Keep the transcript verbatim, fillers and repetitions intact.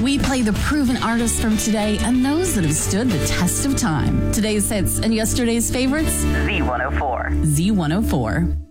We play the proven artists from today and those that have stood the test of time. Today's hits and yesterday's favorites? Z one oh four. Z one oh four.